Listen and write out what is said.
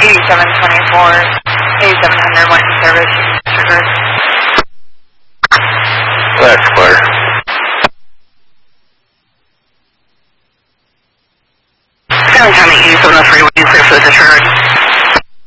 8724, 8700 went in service, sugar. That's clear. Sometime at 8703 went in clear for the discharge.